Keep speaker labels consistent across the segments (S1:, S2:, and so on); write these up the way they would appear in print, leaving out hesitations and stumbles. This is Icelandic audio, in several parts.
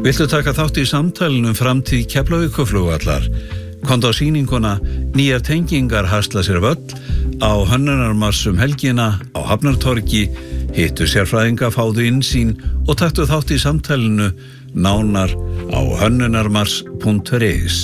S1: Viltu taka þátt í samtalinu framtíð Keflavíkurflugvallar? Komdu á sýninguna Nýjar tengingar hasla sér völl á Hönnunarmars helgina á Hafnartorgi. Hittu sérfræðinga, fáðu innsýn og taktu þátt í samtalinu nánar á hönnunarmars.is.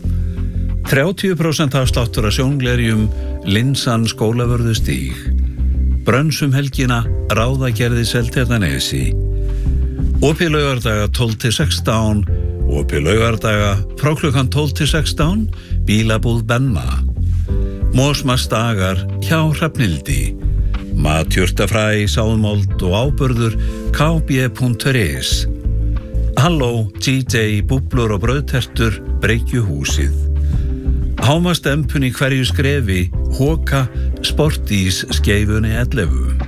S1: 30% afsláttur af sjónglerjum Linsan Skólavörðustíg. Brönns helgina Ráðagerði Seltjarnarnesi. Opið laugardaga 12-16, opið laugardaga frá klukkan 12-16, bílabúð Benma. Mósmarsdagar hjá Hrafnildi. Matjurtafræ, sáðmold og áburður kb.is. Halló, DJ, búblur og brauðtertur, Brekjuhúsið. Hámastempun í hverju skrefi, Hoka, Sportís, skeifunni 11.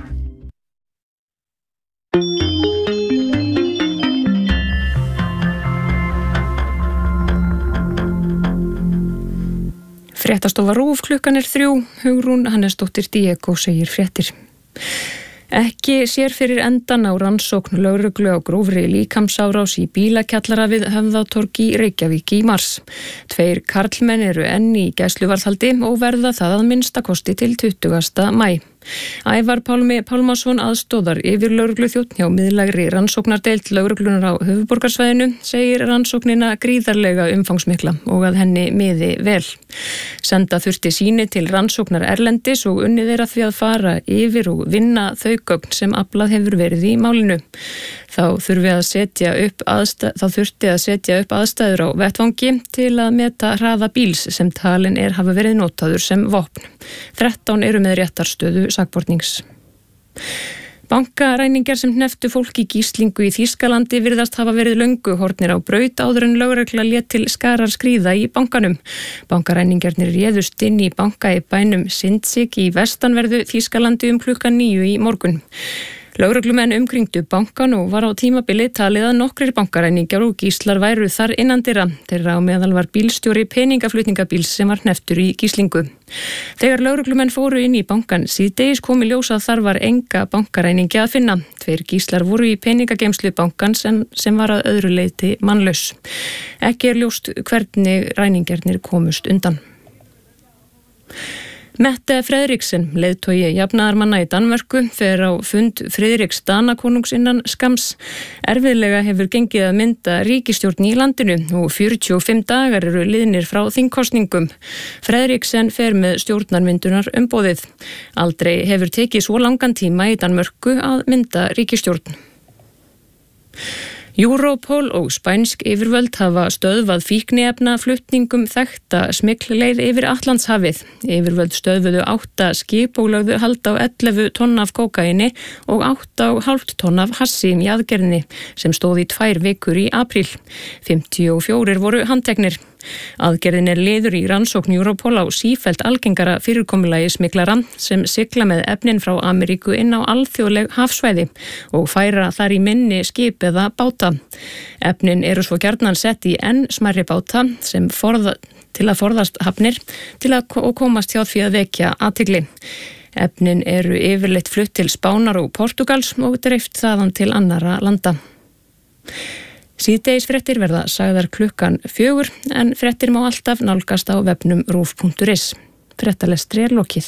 S2: Fréttastofa RÚV, klukkan 3, Hugrún Hannesdóttir Diego segir fréttir. Ekki sér fyrir endan á rannsókn lögreglu á grófri líkamsárás í bílakjallara við Höfðatorg í Reykjavík í mars. 2 karlmenn eru enn í gæsluvarðhaldi og verða það að minnstakosti til 20. maí. Ævar Pálmi Pálmason aðstóðar yfirlögregluþjónn hjá miðlægri rannsóknardeild lögreglunar á höfuðborgarsvæðinu segir rannsóknina gríðarlega umfangsmikla og að henni miði vel. Senda þurfti sýni til rannsóknar erlendis og unnið að því að fara yfir og vinna þau gögn sem aflað hefur verið í málinu. Þá þurfti að setja upp aðstæður á vettvangi til að meta hraða bíls sem talin hafa verið notaður sem vopn. 13 eru með réttarstöðu sakbornings. Bankaræningjar sem hnepptu fólk í gíslingu í Þýskalandi virðast hafa verið löngu horfnir á braut áður en lögregla lét til skarar skríða í bankanum. Bankaræningjarnir réðust inn í banka í bænum Sindsig í vestanverðu Þýskalandi klukkan 9 í morgun. Lögreglumenn umkringdu bankan og var á tímabili talið að nokkrir bankaræningjar og gíslar væru þar innandyra. Þeirra á meðal var bílstjóri peningaflutningabíls sem var hnepptur í gíslingu. Þegar lögreglumenn fóru inn í bankan síðdegis kom í ljós að þar var enga bankaræningja að finna. 2 gíslar voru í peningageymslu bankans sem var að öðru leyti mannlaus. Ekki ljóst hvernig ræningjarnir komust undan. Mette Frederiksen, leiðtogi jafnaðarmanna í Danmörku, fer á fund Friðriks Danakonungs innan skams. Erfiðlega hefur gengið að mynda ríkisstjórn í landinu og 45 dagar eru liðnir frá þingkosningum. Frederiksen fer með stjórnarmyndunar umboðið. Aldrei hefur tekið svo langan tíma í Danmörku að mynda ríkisstjórn. Europol og spænsk yfirvöld hafa stöðvað fíkniefnaflutningum þekkta smygl-leið yfir Atlantshafið. Yfirvöld stöðvuðu 8 skip og lögðu hald á 11 tonn af kókaini og 8,5 tonn af hassi í aðgerðinni sem stóð í 2 vikur í apríl. 54 voru handteknir. Aðgerðin liður í rannsókn Europol á sífellt algengara fyrirkomulagi smyglara sem sigla með efnin frá Ameríku inn á alþjóðleg hafsvæði og færa þar í minni skip eða báta. Efnin eru svo gjarnan sett í enn smærri báta sem til að forðast hafnir og komast hjá því að vekja athygli. Efnin eru yfirleitt flutt til Spánar og Portugals og dreift þaðan til annarra landa. Síðdegisfréttir verða sagðar klukkan 4 en fréttir má alltaf nálgast á vefnum ruf.is. Fréttalestri lokið.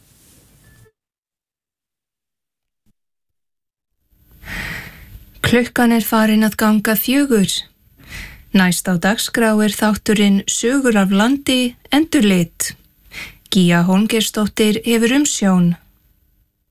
S3: Klukkan farin að ganga 4. Næst á dagskrá þátturinn Sögur af landi endurlit. Gíja Hólmgeirsdóttir hefur umsjón.